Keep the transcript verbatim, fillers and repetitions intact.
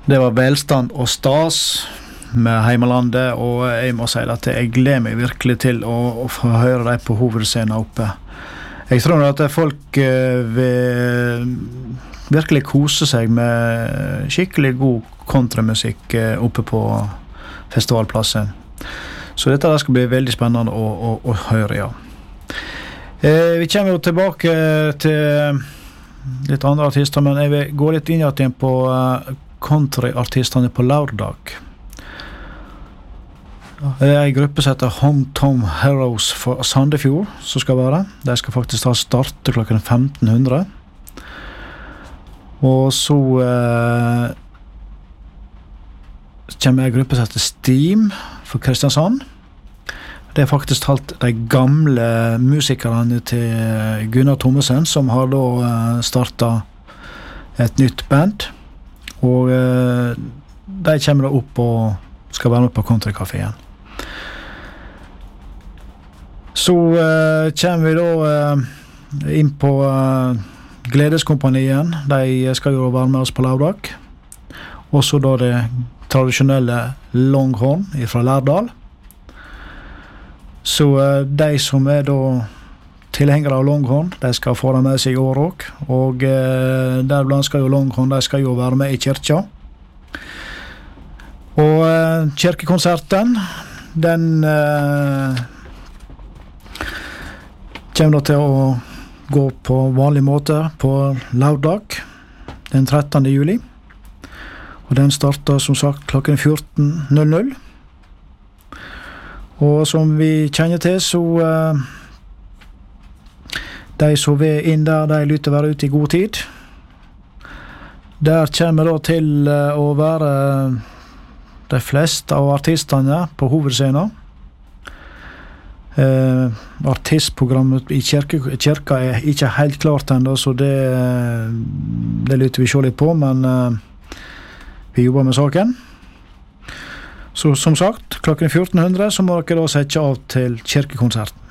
Det var velstand og stas med heimelandet, og jeg må si at jeg gleder meg virkelig til å, å få høre dem på hovedscenen oppe. Jeg tror at folk uh, vil virkelig kose seg med skikkelig god kontramusikk uh, oppe på festivalplassen. Så dette skal bli veldig spennende å, å, å høre, ja. Uh, vi kommer jo tilbake til litt andre artister, men jeg vil gå litt inn igjen på uh, countryartistene på lørdag. Det er en gruppe som heter Hometown Heroes for Sandefjord som skal være. De skal faktisk ta starte klokken femten hundre. Og så eh, kommer en gruppe som heter Steam for Kristiansand. Det er faktisk alt de gamle musikerne til Gunnar Thommesen som har da eh, startet et nytt band. Og eh, de kommer da opp og skal være med på Countrycaféen. Så uh, kommer vi da uh, inn på uh, Gledeskompanien. De skal jo være med oss på lørdag. Og så da det tradisjonelle Longhorn fra Lærdal. Så uh, de som er da tilhengere av Longhorn, de skal få det med seg i år også. Og uh, deriblant skal jo Longhorn, de skal jo være med i kirka. Og uh, kirkekonserten, den uh, kommer da til å gå på vanlig måte på lørdag, den trettende juli. Og den starter som sagt klokken fjorten null null. Og som vi kjenner til, så uh, de som vil inn der, de lytter være ute i god tid. Der kommer da til uh, å være de fleste av artistene på hovedscenen. Uh, artistprogrammet i kirke, kirka er ikke helt klart enda, så det, det lytter vi se litt på, men uh, vi jobber med saken. Så som sagt, klokken fjorten hundre så må dere da sette av til kirkekonserten.